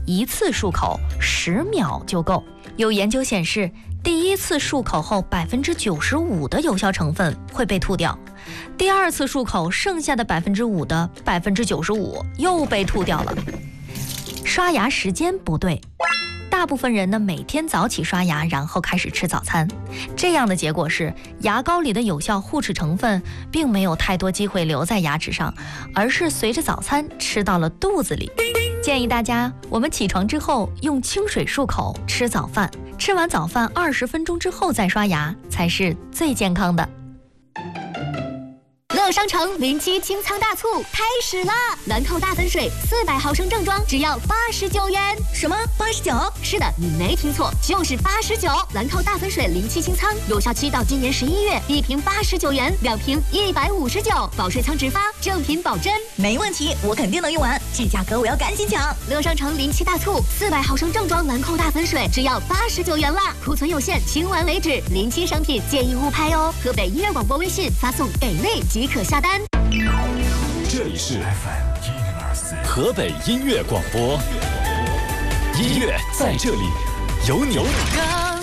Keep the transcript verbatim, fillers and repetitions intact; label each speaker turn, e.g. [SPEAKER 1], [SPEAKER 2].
[SPEAKER 1] 一次漱口十秒就够。有研究显示，第一次漱口后百分之九十五的有效成分会被吐掉，第二次漱口剩下的百分之五的百分之九十五又被吐掉了。刷牙时间不对。大部分人呢每天早起刷牙，然后开始吃早餐，这样的结果是牙膏里的有效护齿成分并没有太多机会留在牙齿上，而是随着早餐吃到了肚子里。建议大家，我们起床之后用清水漱口吃早饭，吃完早饭二十分钟之后再刷牙才是最健康的。
[SPEAKER 2] 乐商城临期清仓大促开始啦！兰蔻大粉水四百毫升正装只要八十九元。
[SPEAKER 3] 什么？八十九？
[SPEAKER 2] 是的，你没听错，就是八十九。兰蔻大粉水临期清仓，有效期到今年十一月，一瓶八十九元，两瓶一百五十九，保税仓直发，正品保真。
[SPEAKER 3] 没问题，我肯定能用完，这价格我要赶紧抢。
[SPEAKER 2] 乐商城临期大促，四百毫升正装兰蔻大粉水只要八十九元啦，库存有限，清完为止。临期商品建议勿拍哦。河北音乐广播微信发送给力即可下单。
[SPEAKER 4] 这里是 F M 河北音乐广播，音乐在这里，有你。